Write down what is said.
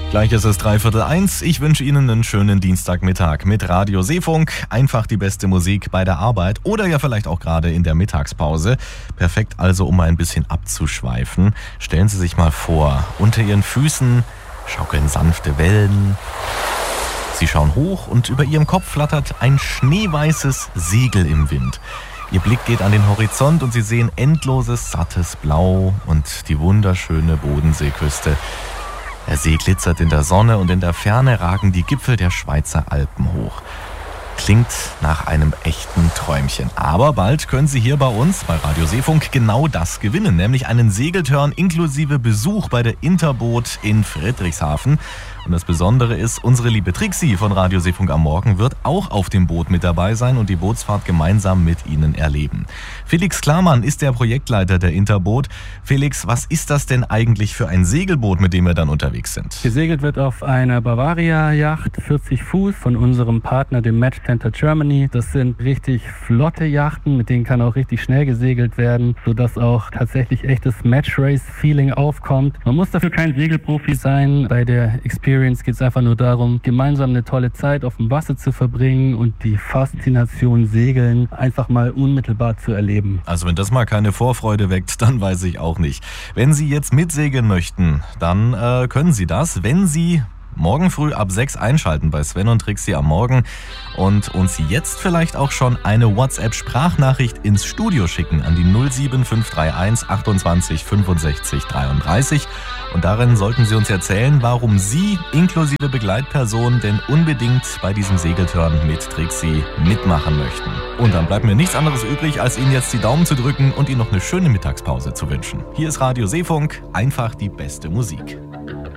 Gleich ist es 1:15. Ich wünsche Ihnen einen schönen Dienstagmittag mit Radio Seefunk. Einfach die beste Musik bei der Arbeit oder ja vielleicht auch gerade in der Mittagspause. Perfekt also, um mal ein bisschen abzuschweifen. Stellen Sie sich mal vor, unter Ihren Füßen schaukeln sanfte Wellen. Sie schauen hoch und über Ihrem Kopf flattert ein schneeweißes Segel im Wind. Ihr Blick geht an den Horizont und Sie sehen endloses, sattes Blau und die wunderschöne Bodenseeküste. Der See glitzert in der Sonne und in der Ferne ragen die Gipfel der Schweizer Alpen hoch. Klingt nach einem echten Träumchen. Aber bald können Sie hier bei uns, bei Radio Seefunk, genau das gewinnen. Nämlich einen Segeltörn inklusive Besuch bei der Interboot in Friedrichshafen. Und das Besondere ist, unsere liebe Trixie von Radio Seefunk am Morgen wird auch auf dem Boot mit dabei sein und die Bootsfahrt gemeinsam mit Ihnen erleben. Felix Klarmann ist der Projektleiter der Interboot. Felix, was ist das denn eigentlich für ein Segelboot, mit dem wir dann unterwegs sind? Gesegelt wird auf einer Bavaria-Yacht, 40 Fuß, von unserem Partner, dem Match Center Germany. Das sind richtig flotte Yachten, mit denen kann auch richtig schnell gesegelt werden, sodass auch tatsächlich echtes Match-Race-Feeling aufkommt. Man muss dafür kein Segelprofi sein. Bei der Experience geht es einfach nur darum, gemeinsam eine tolle Zeit auf dem Wasser zu verbringen und die Faszination Segeln einfach mal unmittelbar zu erleben. Also wenn das mal keine Vorfreude weckt, dann weiß ich auch nicht. Wenn Sie jetzt mitsegeln möchten, dann können Sie das, wenn Sie morgen früh ab 6 einschalten bei Sven und Trixie am Morgen und uns jetzt vielleicht auch schon eine WhatsApp-Sprachnachricht ins Studio schicken an die 07531 28 65 33. Und darin sollten Sie uns erzählen, warum Sie inklusive Begleitperson denn unbedingt bei diesem Segeltörn mit Trixie mitmachen möchten. Und dann bleibt mir nichts anderes übrig, als Ihnen jetzt die Daumen zu drücken und Ihnen noch eine schöne Mittagspause zu wünschen. Hier ist Radio Seefunk, einfach die beste Musik.